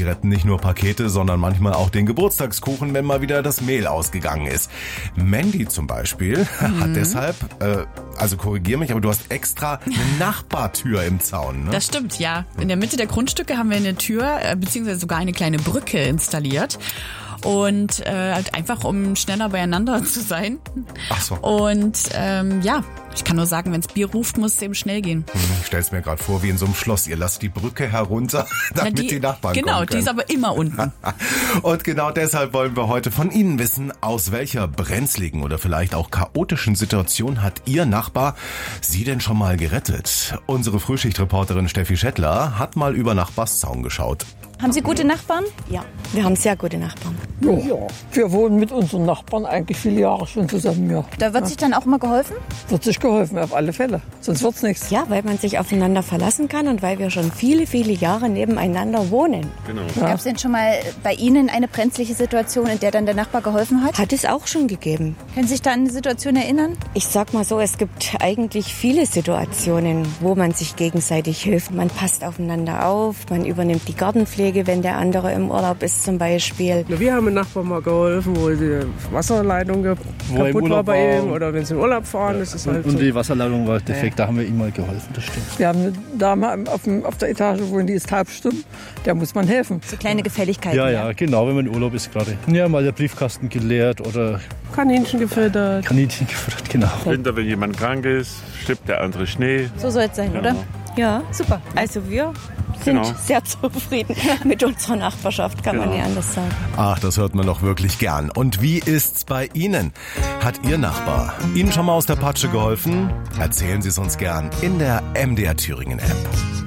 retten nicht nur Pakete, sondern manchmal auch den Geburtstagskuchen, wenn mal wieder das Mehl ausgegangen ist. Mandy zum Beispiel hat deshalb, also korrigier mich, aber du hast extra eine Nachbartür im Zaun, ne? Das stimmt, ja. In der Mitte der Grundstücke haben wir eine Tür, beziehungsweise sogar eine kleine Brücke installiert. Und halt einfach, um schneller beieinander zu sein. Ach so. Und ich kann nur sagen, wenns Bier ruft, muss es eben schnell gehen. Ich stell's mir gerade vor, wie in so einem Schloss. Ihr lasst die Brücke herunter, damit die Nachbarn kommen können. Genau, die ist aber immer unten. Und genau deshalb wollen wir heute von Ihnen wissen, aus welcher brenzligen oder vielleicht auch chaotischen Situation hat Ihr Nachbar Sie denn schon mal gerettet? Unsere Frühschichtreporterin Steffi Schettler hat mal über Nachbarszaun geschaut. Haben Sie gute Nachbarn? Ja, wir haben sehr gute Nachbarn. Ja, wir wohnen mit unseren Nachbarn eigentlich viele Jahre schon zusammen, ja. Da wird sich dann auch immer geholfen? Wird sich geholfen, auf alle Fälle. Sonst wird's nichts. Ja, weil man sich aufeinander verlassen kann und weil wir schon viele, viele Jahre nebeneinander wohnen. Genau. Ja. Gab es denn schon mal bei Ihnen eine brenzliche Situation, in der dann der Nachbar geholfen hat? Hat es auch schon gegeben. Können Sie sich da an eine Situation erinnern? Ich sag mal so, es gibt eigentlich viele Situationen, wo man sich gegenseitig hilft. Man passt aufeinander auf, man übernimmt die Gartenpflege, wenn der andere im Urlaub ist zum Beispiel. Wir haben einem Nachbarn mal geholfen, wo die Wasserleitung kaputt war bei ihm oder wenn sie in Urlaub fahren. Das ist halt und so. die Wasserleitung war defekt, da haben wir ihm mal geholfen, das stimmt. Wir haben eine Dame auf der Etage wohnen, die ist taubstumm. Der muss man helfen. So kleine Gefälligkeiten. Ja, genau, wenn man in Urlaub ist gerade. Ja, mal der Briefkasten geleert oder Kaninchen gefüttert. Kaninchen gefüttert, genau. Winter, wenn jemand krank ist, stippt der andere Schnee. So soll es sein, oder? Ja, Super. also wir sind Genau. sehr zufrieden mit unserer Nachbarschaft, kann man Genau. nicht anders sagen. Ach, das hört man doch wirklich gern. Und wie ist's bei Ihnen? Hat Ihr Nachbar Ihnen schon mal aus der Patsche geholfen? Erzählen Sie es uns gern in der MDR Thüringen App.